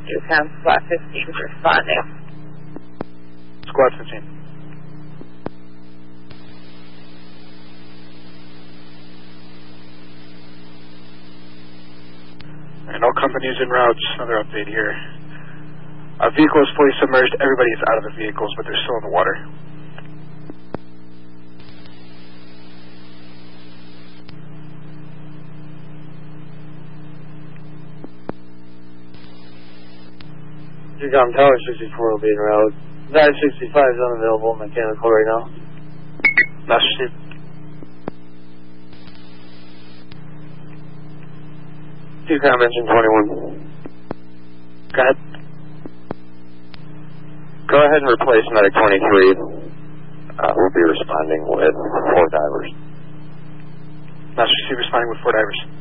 2 Squad 15 responding. Squad 15. And all companies en route, another update here. A vehicle is fully submerged, everybody is out of the vehicles, but they're still in the water. Decom Tower 64 will be en route. 965 is unavailable, mechanical right now. Master Steve. Decom engine 21. Go ahead. Go ahead and replace medic 23. We'll be responding with 4 divers. Master Steve responding with 4 divers.